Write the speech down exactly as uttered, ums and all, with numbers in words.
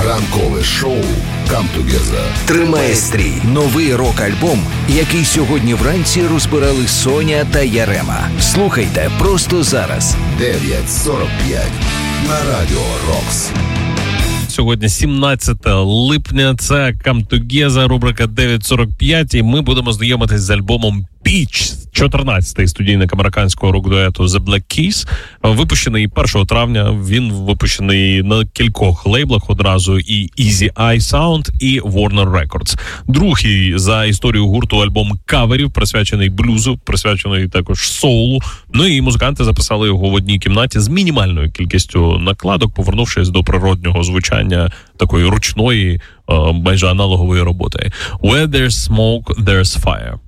Ранкове шоу «Come Together» тримає стрій. Новий рок-альбом, який сьогодні вранці розбирали Соня та Ярема. Слухайте просто зараз. дев'ять сорок п'ять на Радіо Рокс. Сьогодні сімнадцяте липня, це Come Together, рубрика дев'ять сорок п'ять, і ми будемо знайомитись з альбомом Peach, чотирнадцятий студійник американського рок-дуету The Black Keys, випущений першого травня. Він випущений на кількох лейблах одразу: і Easy Eye Sound, і Warner Records. Другий за історію гурту альбом каверів, присвячений блюзу, присвячений також соулу. Ну і музиканти записали його в одній кімнаті з мінімальною кількістю накладок, повернувшись до природнього звучання такої ручної, майже аналогової роботи. Where there's smoke, there's fire.